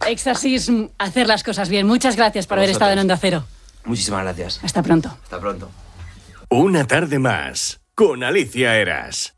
Exorcism, hacer las cosas bien. Muchas gracias por haber estado en Onda Cero. Muchísimas gracias. Hasta pronto. Hasta pronto. Una tarde más con Alicia Eras.